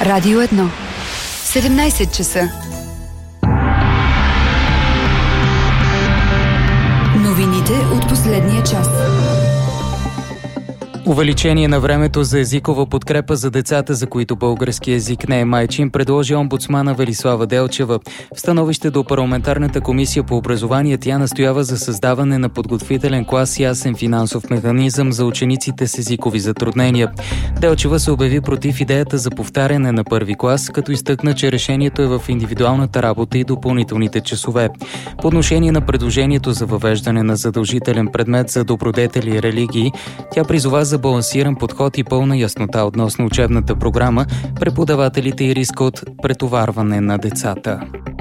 Радио 1. 17 часа. Новините от последния час. Увеличение на времето за езикова подкрепа за децата, за които български език не е майчин, предложи омбудсмана Велислава Делчева. В становище до парламентарната комисия по образование тя настоява за създаване на подготвителен клас и ясен финансов механизъм за учениците с езикови затруднения. Делчева се обяви против идеята за повтаряне на първи клас, като изтъкна, че решението е в индивидуалната работа и допълнителните часове. По отношение на предложението за въвеждане на задължителен предмет за добродетели и религии, тя призова за балансиран подход и пълна яснота относно учебната програма, преподавателите и риска от претоварване на децата.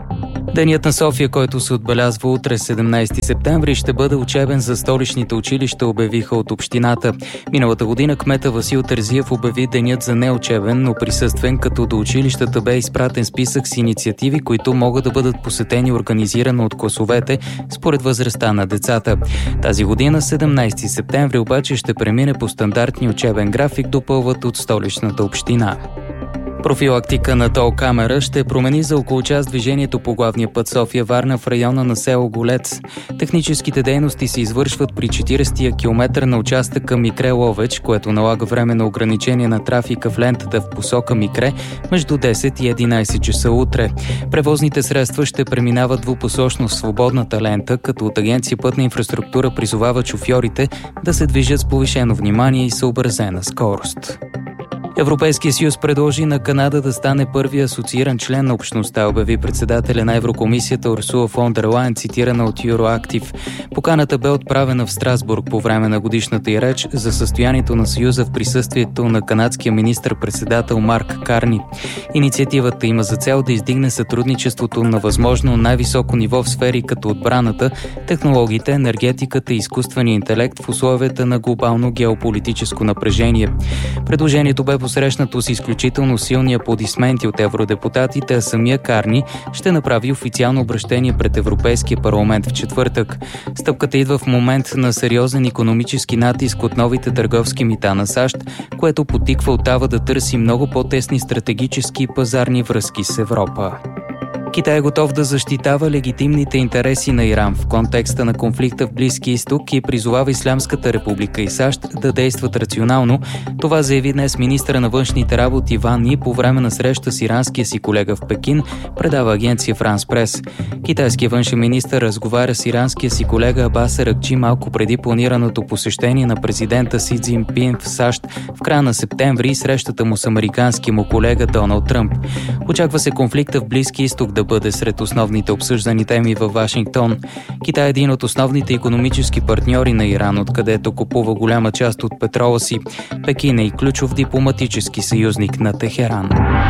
Денят на София, който се отбелязва утре, 17 септември, ще бъде учебен за столичните училища, обявиха от общината. Миналата година кмета Васил Терзиев обяви денят за неучебен, но присъствен, като до училищата бе изпратен списък с инициативи, които могат да бъдат посетени организирано от класовете според възрастта на децата. Тази година, 17 септември, обаче ще премине по стандартния учебен график, допълват от столичната община. Профилактика на тол камера ще промени за около час движението по главния път София-Варна в района на село Голец. Техническите дейности се извършват при 40-я километър на участъка Микре-Ловеч, което налага временно ограничение на трафика в лентата в посока Микре между 10 и 11 часа утре. Превозните средства ще преминават двупосочно в свободната лента, като от Агенция Пътна инфраструктура призовава шофьорите да се движат с повишено внимание и съобразена скорост. Европейския съюз предложи на Канада да стане първия асоцииран член на общността, обяви председателя на Еврокомисията Урсула фон дер Лайен, цитирана от Euroactiv. Поканата бе отправена в Страсбург по време на годишната й реч за състоянието на Съюза в присъствието на канадския министър-председател Марк Карни. Инициативата има за цел да издигне сътрудничеството на възможно най-високо ниво в сфери като отбраната, технологиите, енергетиката и изкуствения интелект в условията на глобално геополитическо напрежение. Предложението бе посрещнато с изключително силни аплодисменти от евродепутатите, а самия Карни ще направи официално обръщение пред Европейския парламент в четвъртък. Стъпката идва в момент на сериозен икономически натиск от новите търговски мита на САЩ, което потиква Отава да търси много по-тесни стратегически и пазарни връзки с Европа. Китай е готов да защитава легитимните интереси на Иран в контекста на конфликта в Близкия изток и призовава Ислямската република и САЩ да действат рационално. Това заяви днес министъра на външните работи Ван Yi по време на среща с иранския си колега в Пекин, предава агенция Франс Прес. Китайският външен министър разговаря с иранския си колега Абас Аракчи малко преди планираното посещение на президента Си Цзинпин в САЩ в края на септември и срещата му с американския му колега Доналд Тръмп. Очаква се конфликта в Близкия изток да бъде сред основните обсъждани теми във Вашингтон. Китай е един от основните икономически партньори на Иран, откъдето купува голяма част от петрола си. Пекин е и ключов дипломатически съюзник на Техеран.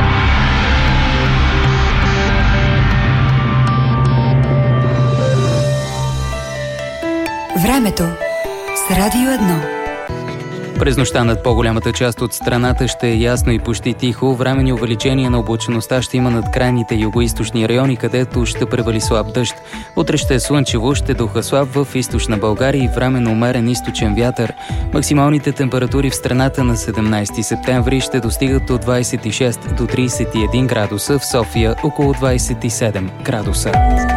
Времето с Радио 1. През нощта над по-голямата част от страната ще е ясно и почти тихо. Временни увеличения на облачеността ще има над крайните югоизточни райони, където ще превали слаб дъжд. Утре ще е слънчево, ще духа слаб в източна България и временно умерен източен вятър. Максималните температури в страната на 17 септември ще достигат от 26 до 31 градуса, в София около 27 градуса.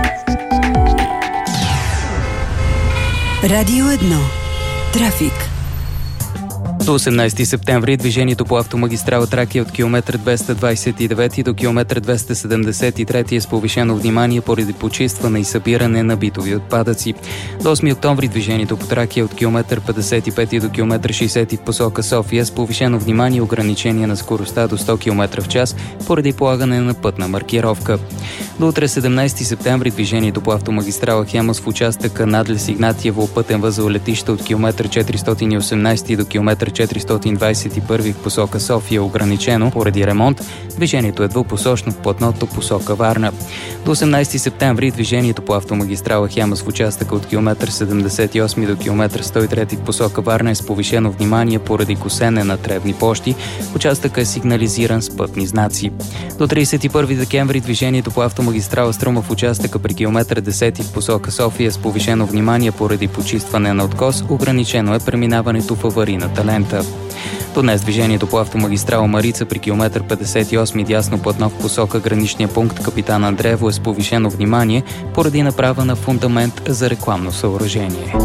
Радио 1. Трафик. До 18 септември движението по автомагистрала Тракия от километър 229 до километър 273 е с повишено внимание поради почистване и събиране на битови отпадъци. До 8 октомври движението по Тракия от километър 55 до километър 60 в посока София с повишено внимание и ограничение на скоростта до 100 км в час поради полагане на пътна маркировка. До утре 17 септември движението по автомагистрала Хемус в участъка Надлес Игнатиево пътен възел летище от километър 418 до километър 421 в посока София ограничено поради ремонт. Движението е двупосочно в платното посока Варна. До 18 септември движението по автомагистрала Хемус в участъка от километър 78 до километър 103 в посока Варна е с повишено внимание поради косене на тревни площи. Участъкът е сигнализиран с пътни знаци. До 31 декември движението по автомагистрала Струма в участъка при километър 10 в посока София с повишено внимание поради почистване на откос. Ограничено е преминаването в аварийната лента. До днес движението по автомагистрала Марица при километър 58 дясно платно в посока граничния пункт Капитан Андреево е с повишено внимание поради направа на фундамент за рекламно съоръжение.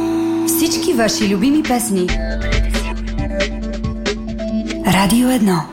Всички ваши любими песни. Радио 1.